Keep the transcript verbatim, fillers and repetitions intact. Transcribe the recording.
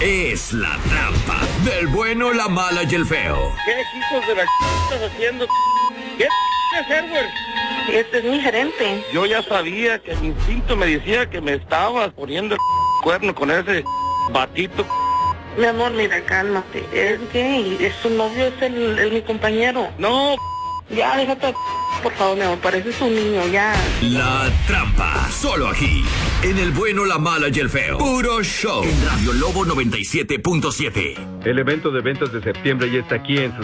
es La Trampa del bueno, la mala y el feo. ¿Qué hijos de la estás haciendo? ¿Qué es Edward? Este es mi gerente. Yo ya sabía que mi instinto me decía que me estabas poniendo el cuerno con ese batito. Mi amor, mira, cálmate. Es gay. Es su novio, es el, el mi compañero. No. Ya, déjate, por favor, mi amor. Pareces un niño, ya. La Trampa, solo aquí, en el bueno, la mala y el feo. Puro show. En Radio Lobo noventa y siete punto siete. El evento de ventas de septiembre ya está aquí en su